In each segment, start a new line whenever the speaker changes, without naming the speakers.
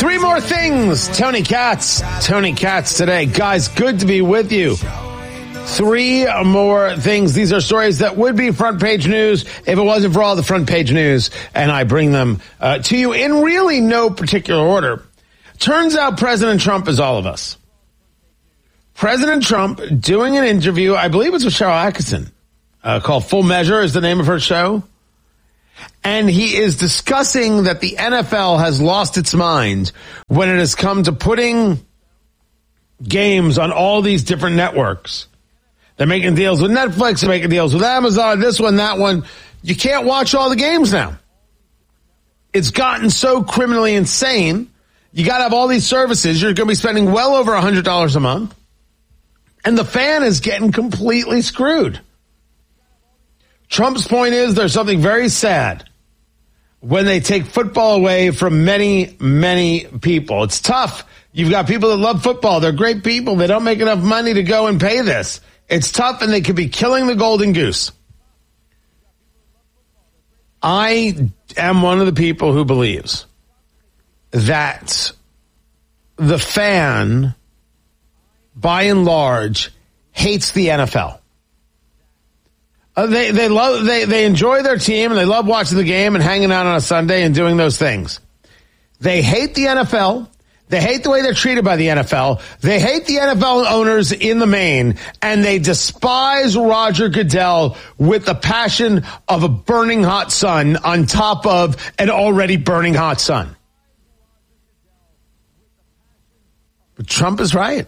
Three more things. Tony Katz today. Guys, good to be with you. Three more things. These are stories that would be front page news if it wasn't for all the front page news, and I bring them to you in really no particular order. Turns out President Trump is all of us. President Trump doing an interview, I believe it's with Sharyl Attkisson, called Full Measure is the name of her show. And he is discussing that the NFL has lost its mind when it has come to putting games on all these different networks. They're making deals with Netflix, they're making deals with Amazon, this one, that one. You can't watch all the games now. It's gotten so criminally insane. You got to have all these services. You're going to be spending well over $100 a month. And the fan is getting completely screwed. Trump's point is there's something very sad when they take football away from many, many people. It's tough. You've got people that love football. They're great people. They don't make enough money to go and pay this. It's tough, and they could be killing the golden goose. I am one of the people who believes that the fan, by and large, hates the NFL. They enjoy their team, and they love watching the game and hanging out on a Sunday and doing those things. They hate the NFL. They hate the way they're treated by the NFL. They hate the NFL owners in the main, and they despise Roger Goodell with the passion of a burning hot sun on top of an already burning hot sun. But Trump is right.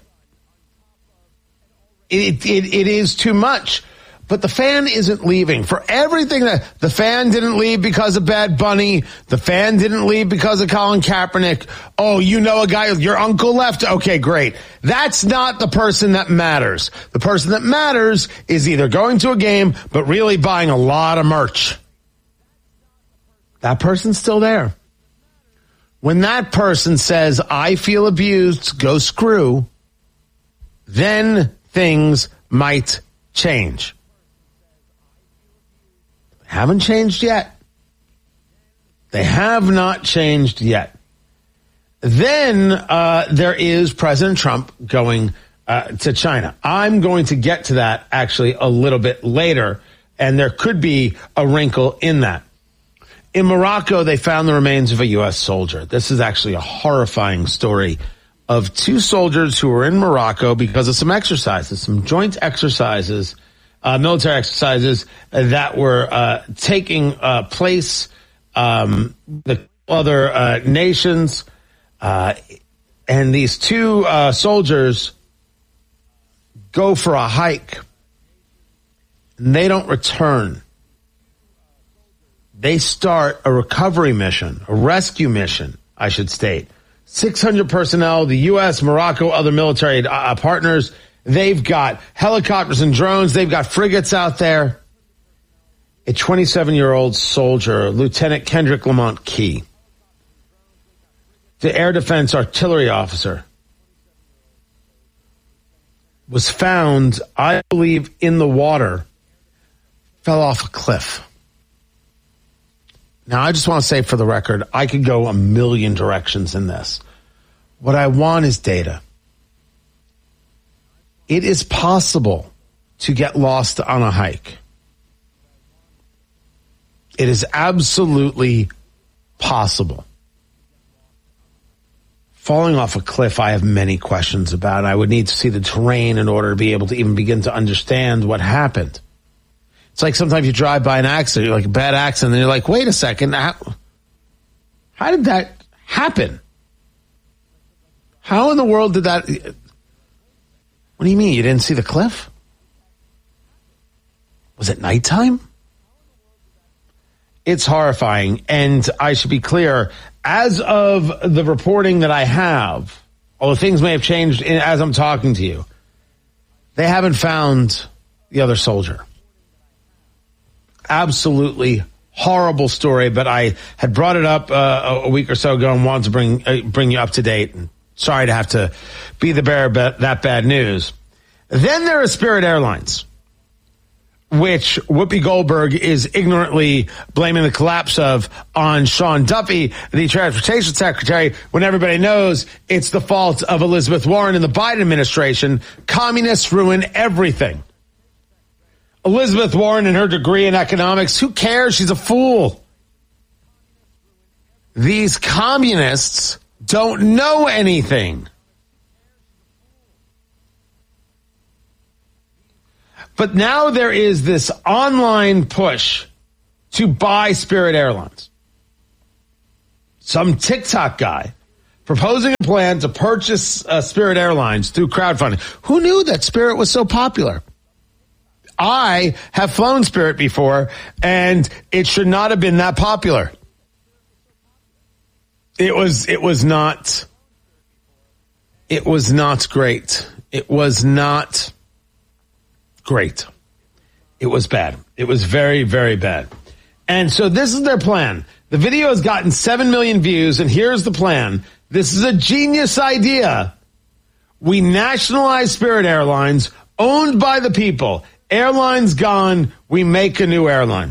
It is too much. But the fan isn't leaving. For everything that the fan didn't leave because of Bad Bunny, the fan didn't leave because of Colin Kaepernick. Oh, you know a guy, your uncle left? Okay, great. That's not the person that matters. The person that matters is either going to a game, but really buying a lot of merch. That person's still there. When that person says, I feel abused, go screw, then things might change. Haven't changed yet. They have not changed yet. Then there is President Trump going to China. I'm going to get to that actually a little bit later, and there could be a wrinkle in that. In Morocco, they found the remains of a U.S. soldier. This is actually a horrifying story of two soldiers who were in Morocco because of some exercises, some joint exercises, military exercises that were taking place the other nations. And these two soldiers go for a hike, and they don't return. They start a recovery mission, a rescue mission, I should state. 600 personnel, the U.S., Morocco, other military partners. They've got helicopters and drones. They've got frigates out there. A 27-year-old soldier, Lieutenant Kendrick Lamont Key, the air defense artillery officer, was found, I believe, in the water, fell off a cliff. Now, I just want to say for the record, I could go a million directions in this. What I want is data. It is possible to get lost on a hike. It is absolutely possible. Falling off a cliff, I have many questions about. I would need to see the terrain in order to be able to even begin to understand what happened. It's like sometimes you drive by an accident, you're like a bad accident, and you're like, wait a second, how did that happen? How in the world did that... What do you mean? You didn't see the cliff? Was it nighttime? It's horrifying. And I should be clear, as of the reporting that I have, although things may have changed as I'm talking to you, they haven't found the other soldier. Absolutely horrible story, but I had brought it up a week or so ago and wanted to bring you up to date. And sorry to have to be the bearer of that bad news. Then there is Spirit Airlines. which Whoopi Goldberg is ignorantly blaming the collapse of on Sean Duffy, the transportation secretary, when everybody knows it's the fault of Elizabeth Warren and the Biden administration. Communists ruin everything. Elizabeth Warren and her degree in economics, who cares? She's a fool. These communists don't know anything. But now there is this online push to buy Spirit Airlines. Some TikTok guy proposing a plan to purchase Spirit Airlines through crowdfunding. Who knew that Spirit was so popular? I have flown Spirit before, and it should not have been that popular. It was not great. It was not great. It was bad. It was very, very bad. And so this is their plan. The video has gotten 7 million views, and here's the plan. This is a genius idea. We nationalize Spirit Airlines, owned by the people. Airlines gone, we make a new airline.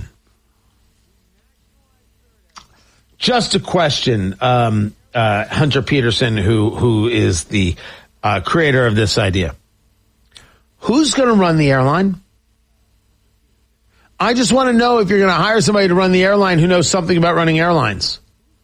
Just a question, Hunter Peterson, who is the creator of this idea. Who's going to run the airline? I just want to know if you're going to hire somebody to run the airline who knows something about running airlines.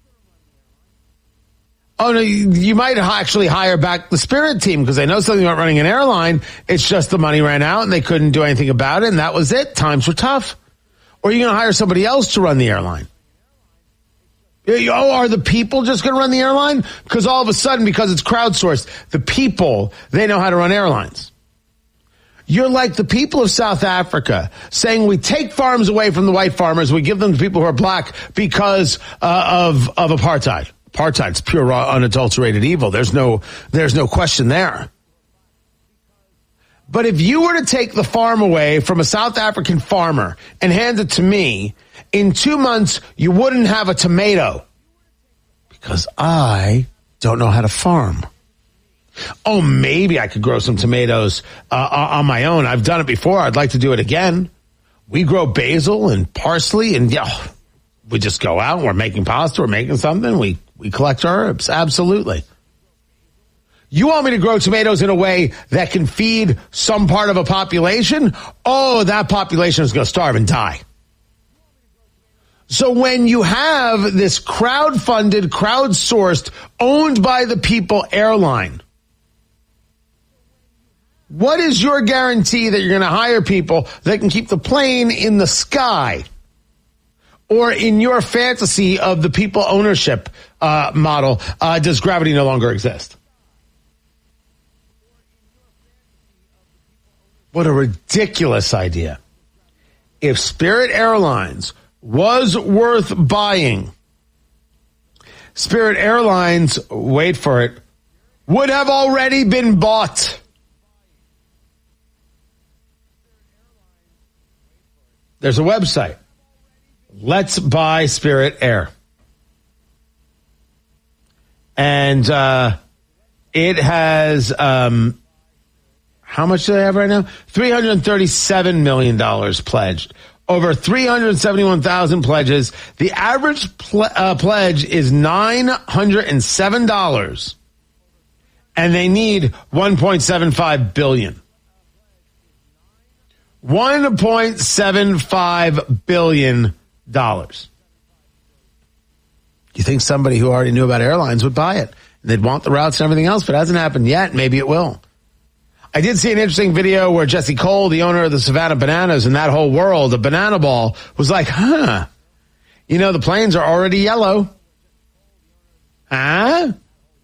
Oh, no, you might actually hire back the Spirit team because they know something about running an airline. It's just the money ran out and they couldn't do anything about it, and that was it. Times were tough. Or are you going to hire somebody else to run the airline? Oh, are the people just going to run the airline? Because all of a sudden, because it's crowdsourced, the people, they know how to run airlines. You're like the people of South Africa saying we take farms away from the white farmers, we give them to people who are black because of apartheid. Apartheid's pure, raw, unadulterated evil. There's no question there. But if you were to take the farm away from a South African farmer and hand it to me, in 2 months, you wouldn't have a tomato because I don't know how to farm. Oh, maybe I could grow some tomatoes on my own. I've done it before. I'd like to do it again. We grow basil and parsley, and we just go out and we're making pasta, we're making something. We collect herbs. Absolutely. You want me to grow tomatoes in a way that can feed some part of a population? Oh, that population is going to starve and die. So when you have this crowdfunded, crowdsourced, owned by the people airline, what is your guarantee that you're going to hire people that can keep the plane in the sky? Or in your fantasy of the people ownership model, does gravity no longer exist? What a ridiculous idea. If Spirit Airlines was worth buying, Spirit Airlines, wait for it, would have already been bought. There's a website. Let's buy Spirit Air. And it has, how much do they have right now? $337 million pledged. Over 371,000 pledges. The average pledge is $907. And they need $1.75 billion. $1.75 billion. You think somebody who already knew about airlines would buy it? They'd want the routes and everything else, but it hasn't happened yet. Maybe it will. I did see an interesting video where Jesse Cole, the owner of the Savannah Bananas and that whole world, the Banana Ball, was like, the planes are already yellow. Huh?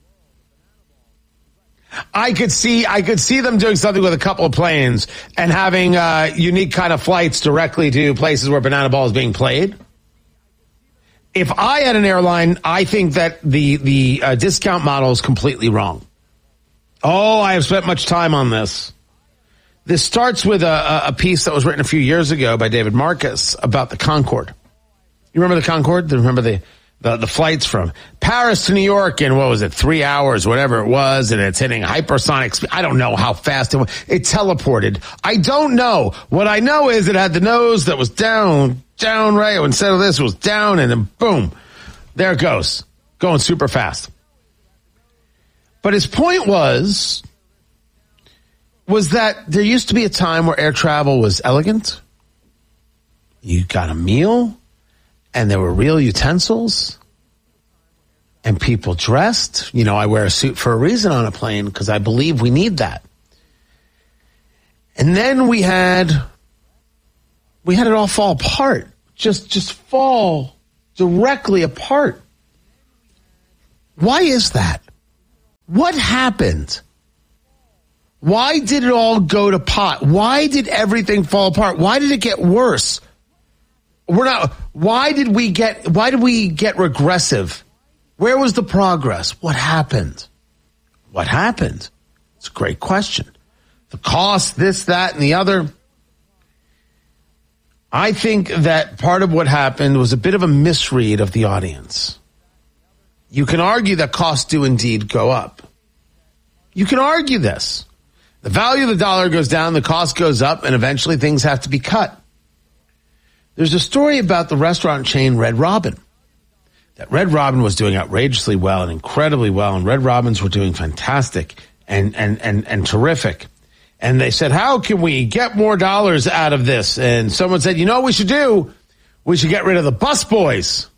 I could see them doing something with a couple of planes and having unique kind of flights directly to places where Banana Ball is being played. If I had an airline, I think that the discount model is completely wrong. Oh, I have spent much time on this. This starts with a piece that was written a few years ago by David Marcus about the Concorde. You remember the Concorde? Remember the the flights from Paris to New York in, 3 hours, whatever it was, and it's hitting hypersonic speed. I don't know how fast it was. It teleported. I don't know. What I know is it had the nose that was down, right? Instead of this, it was down, and then boom, there it goes, going super fast. But his point was that there used to be a time where air travel was elegant. You got a meal, and there were real utensils, and people dressed. You know, I wear a suit for a reason on a plane because I believe we need that. And then we had it all fall apart, just fall directly apart. Why is that? What happened? Why did it all go to pot? Why did everything fall apart? Why did it get worse? Why did we get regressive? Where was the progress? What happened? It's a great question. The cost, this, that, and the other. I think that part of what happened was a bit of a misread of the audience. You can argue that costs do indeed go up. You can argue this. The value of the dollar goes down, the cost goes up, and eventually things have to be cut. There's a story about the restaurant chain Red Robin. That Red Robin was doing outrageously well and incredibly well, and Red Robins were doing fantastic and terrific. And they said, how can we get more dollars out of this? And someone said, you know what we should do? We should get rid of the busboys.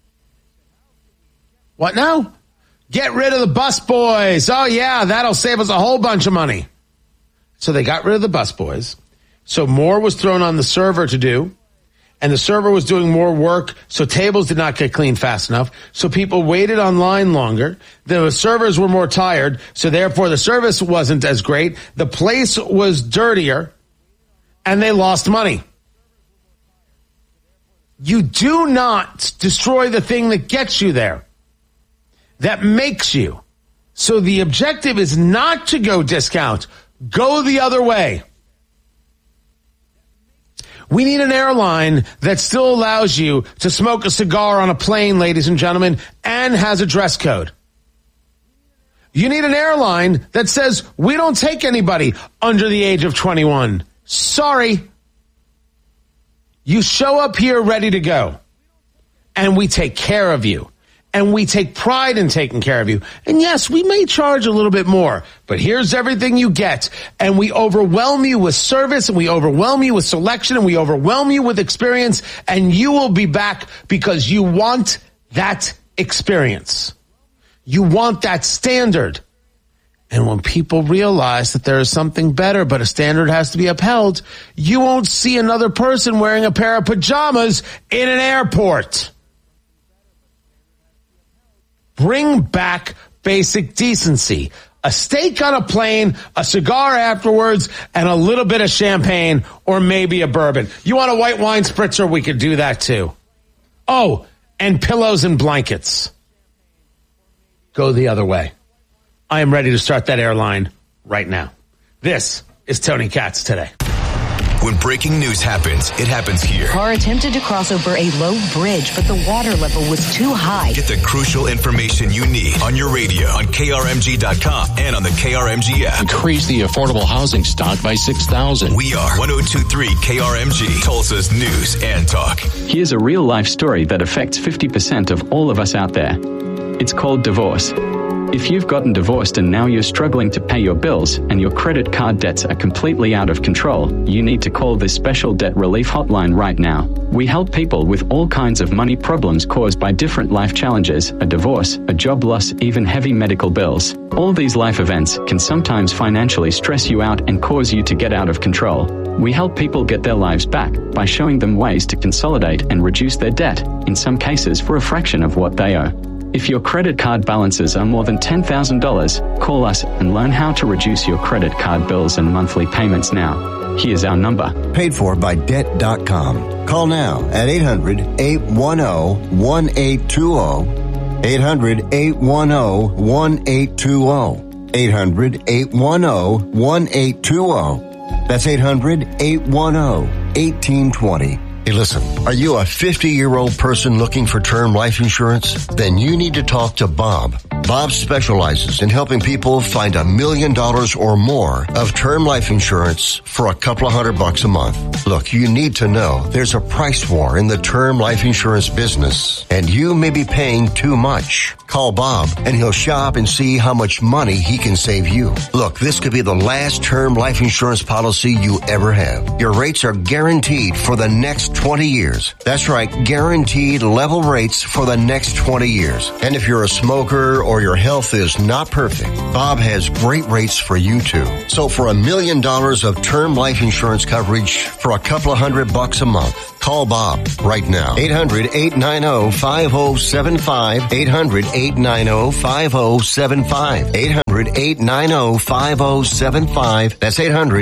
What now? Get rid of the busboys. Oh, yeah, that'll save us a whole bunch of money. So they got rid of the busboys. So more was thrown on the server to do. And the server was doing more work, so tables did not get cleaned fast enough. So people waited online longer. The servers were more tired, so therefore the service wasn't as great. The place was dirtier, and they lost money. You do not destroy the thing that gets you there, that makes you. So the objective is not to go discount. Go the other way. We need an airline that still allows you to smoke a cigar on a plane, ladies and gentlemen, and has a dress code. You need an airline that says we don't take anybody under the age of 21. Sorry. You show up here ready to go, and we take care of you. And we take pride in taking care of you. And yes, we may charge a little bit more, but here's everything you get. And we overwhelm you with service, and we overwhelm you with selection, and we overwhelm you with experience, and you will be back because you want that experience. You want that standard. And when people realize that there is something better, but a standard has to be upheld, you won't see another person wearing a pair of pajamas in an airport. Bring back basic decency. A steak on a plane, a cigar afterwards, and a little bit of champagne or maybe a bourbon. You want a white wine spritzer? We could do that too. Oh, and pillows and blankets. Go the other way. I am ready to start that airline right now. This is Tony Katz Today.
When breaking news happens, it happens here.
Car attempted to cross over a low bridge, but the water level was too high.
Get the crucial information you need on your radio, on KRMG.com, and on the KRMG app.
Increase the affordable housing stock by 6,000.
We are 102.3 KRMG, Tulsa's news and talk.
Here's a real-life story that affects 50% of all of us out there. It's called divorce. If you've gotten divorced and now you're struggling to pay your bills and your credit card debts are completely out of control, you need to call this special debt relief hotline right now. We help people with all kinds of money problems caused by different life challenges, a divorce, a job loss, even heavy medical bills. All these life events can sometimes financially stress you out and cause you to get out of control. We help people get their lives back by showing them ways to consolidate and reduce their debt, in some cases for a fraction of what they owe. If your credit card balances are more than $10,000, call us and learn how to reduce your credit card bills and monthly payments now. Here's our number.
Paid for by Debt.com. Call now at 800-810-1820. 800-810-1820. 800-810-1820. That's 800-810-1820. Hey, listen, are you a 50-year-old person looking for term life insurance? Then you need to talk to Bob. Bob specializes in helping people find $1 million or more of term life insurance for a couple of $100 a month. Look, you need to know there's a price war in the term life insurance business, and you may be paying too much. Call Bob, and he'll shop and see how much money he can save you. Look, this could be the last term life insurance policy you ever have. Your rates are guaranteed for the next 20 years. That's right, guaranteed level rates for the next 20 years. And if you're a smoker or your health is not perfect, Bob has great rates for you too. So for $1 million of term life insurance coverage for a couple of $100 a month, call Bob right now. 800-890-5075. 800-890-5075. 800-890-5075. That's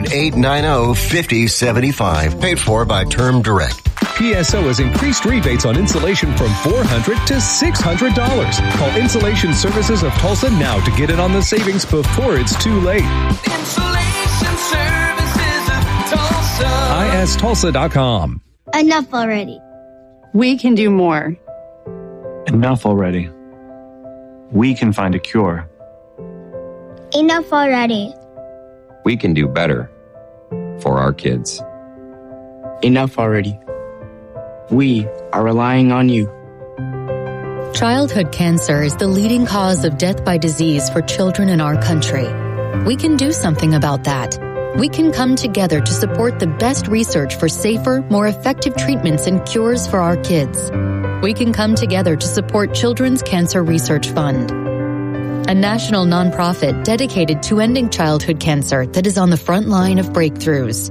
800-890-5075. Paid for by Term Direct.
PSO has increased rebates on insulation from $400 to $600. Call Insulation Services of Tulsa now to get in on the savings before it's too late.
Insulation Services of Tulsa.
ISTulsa.com.
Enough already.
We can do more.
Enough already. We can find a cure.
Enough already.
We can do better for our kids.
Enough already. We are relying on you.
Childhood cancer is the leading cause of death by disease for children in our country. We can do something about that. We can come together to support the best research for safer, more effective treatments and cures for our kids. We can come together to support Children's Cancer Research Fund, a national nonprofit dedicated to ending childhood cancer that is on the front line of breakthroughs.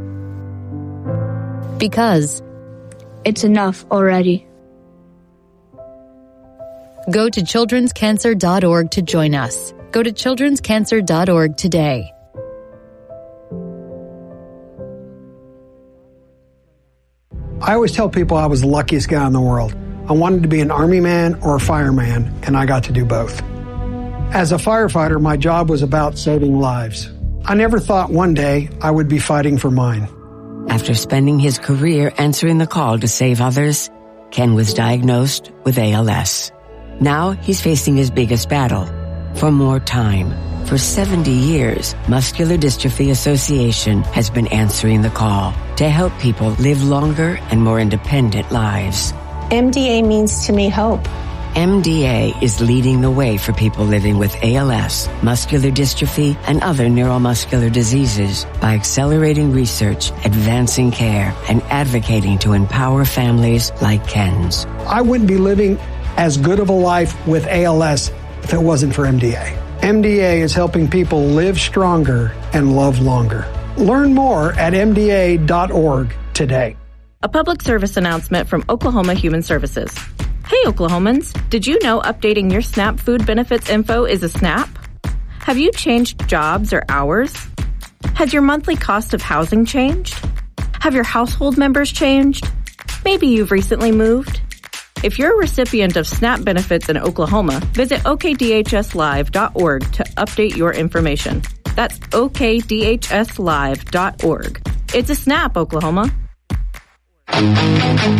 Because
it's enough already.
Go to childrenscancer.org to join us. Go to childrenscancer.org today.
I always tell people I was the luckiest guy in the world. I wanted to be an Army man or a fireman, and I got to do both. As a firefighter, my job was about saving lives. I never thought one day I would be fighting for mine.
After spending his career answering the call to save others, Ken was diagnosed with ALS. Now he's facing his biggest battle, for more time. For 70 years, Muscular Dystrophy Association has been answering the call to help people live longer and more independent lives.
MDA means to me hope.
MDA is leading the way for people living with ALS, muscular dystrophy, and other neuromuscular diseases by accelerating research, advancing care, and advocating to empower families like Ken's.
I wouldn't be living as good of a life with ALS if it wasn't for MDA. MDA is helping people live stronger and love longer. Learn more at MDA.org today.
A public service announcement from Oklahoma Human Services. Hey, Oklahomans, did you know updating your SNAP food benefits info is a SNAP? Have you changed jobs or hours? Has your monthly cost of housing changed? Have your household members changed? Maybe you've recently moved. If you're a recipient of SNAP benefits in Oklahoma, visit okdhslive.org to update your information. That's okdhslive.org. It's a SNAP, Oklahoma.